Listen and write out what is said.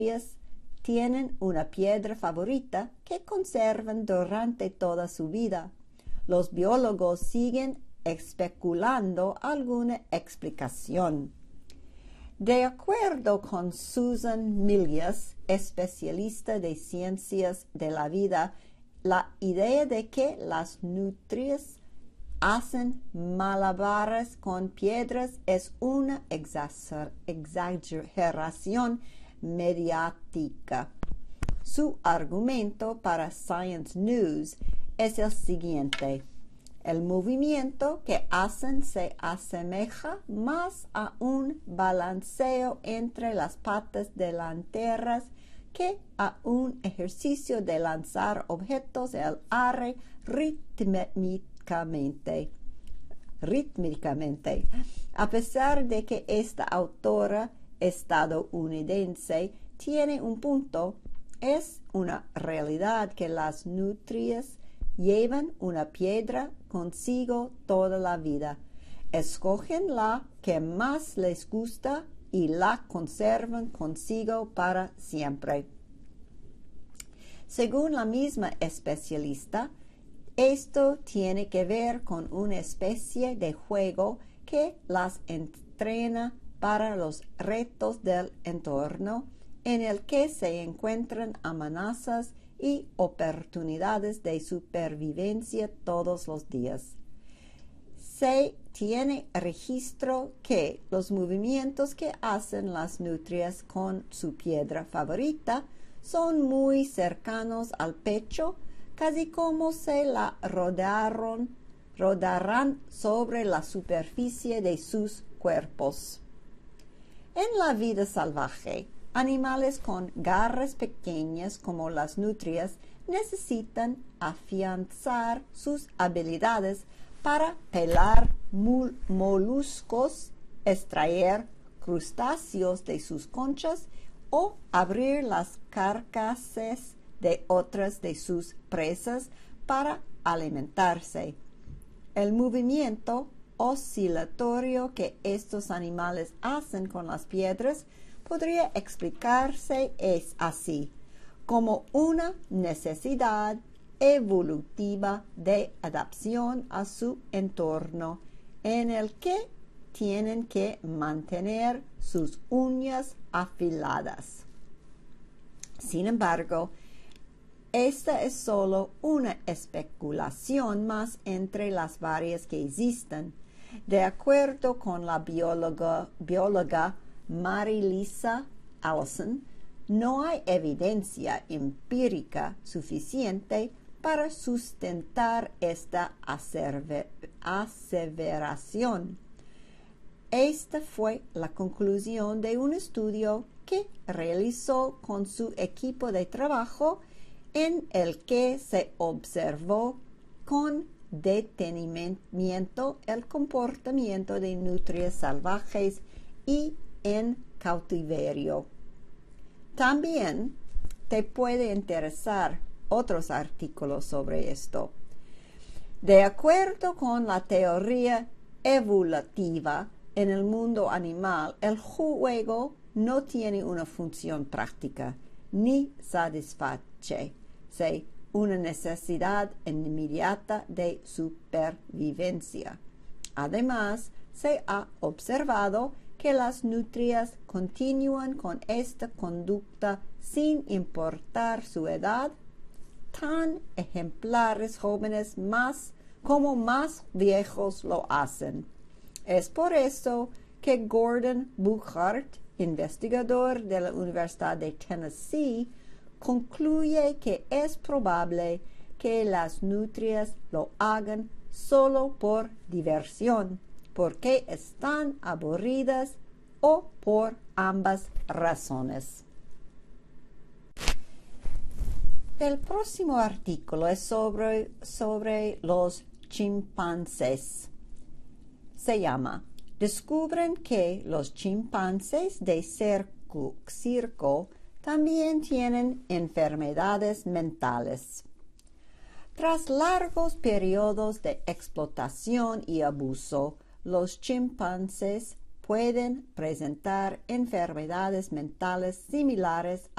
tienen una piedra favorita que conservan durante toda su vida. Los biólogos siguen especulando alguna explicación. De acuerdo con Susan Milius, especialista de ciencias de la vida, la idea de que las nutrias hacen malabares con piedras es una exageración mediática. Su argumento para Science News es el siguiente: el movimiento que hacen se asemeja más a un balanceo entre las patas delanteras que a un ejercicio de lanzar objetos al aire rítmicamente. A pesar de que esta autora estadounidense tiene un punto, es una realidad que las nutrias llevan una piedra consigo toda la vida. Escogen la que más les gusta y la conservan consigo para siempre. Según la misma especialista, esto tiene que ver con una especie de juego que las entrena para los retos del entorno, en el que se encuentran amenazas y oportunidades de supervivencia todos los días. Se tiene registro que los movimientos que hacen las nutrias con su piedra favorita son muy cercanos al pecho, casi como si la rodaran sobre la superficie de sus cuerpos. En la vida salvaje, animales con garras pequeñas como las nutrias necesitan afianzar sus habilidades para pelar moluscos, extraer crustáceos de sus conchas o abrir las carcasas de otras de sus presas para alimentarse. El movimiento oscilatorio que estos animales hacen con las piedras podría explicarse así, como una necesidad evolutiva de adaptación a su entorno, en el que tienen que mantener sus uñas afiladas. Sin embargo, esta es solo una especulación más entre las varias que existen. De acuerdo con la bióloga Mary-Lisa Allison, no hay evidencia empírica suficiente para sustentar esta aseveración. Esta fue la conclusión de un estudio que realizó con su equipo de trabajo, en el que se observó con detenimiento el comportamiento de nutrias salvajes y en cautiverio. También te puede interesar otros artículos sobre esto. De acuerdo con la teoría evolutiva en el mundo animal, el juego no tiene una función práctica ni satisface una necesidad inmediata de supervivencia. Además, se ha observado que las nutrias continúan con esta conducta sin importar su edad, tan ejemplares jóvenes como más viejos lo hacen. Es por eso que Gordon Buchart, investigador de la Universidad de Tennessee, concluye que es probable que las nutrias lo hagan solo por diversión, porque están aburridas o por ambas razones. El próximo artículo es sobre los chimpancés. Se llama "Descubren que los chimpancés de circo también tienen enfermedades mentales". Tras largos periodos de explotación y abuso, los chimpancés pueden presentar enfermedades mentales similares